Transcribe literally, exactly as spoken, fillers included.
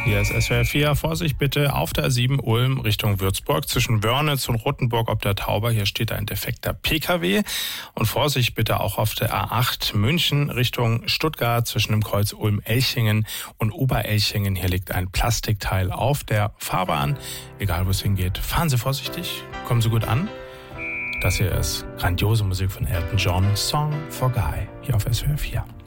Hier ist S W R vier. Vorsicht bitte auf der A sieben Ulm Richtung Würzburg zwischen Wörnitz und Rothenburg ob der Tauber. Hier steht ein defekter P K W. Und Vorsicht bitte auch auf der A acht München Richtung Stuttgart zwischen dem Kreuz Ulm-Elchingen und Oberelchingen. Hier liegt ein Plastikteil auf der Fahrbahn. Egal wo es hingeht, fahren Sie vorsichtig, kommen Sie gut an. Das hier ist grandiose Musik von Elton John, Song for Guy, hier auf S W R vier.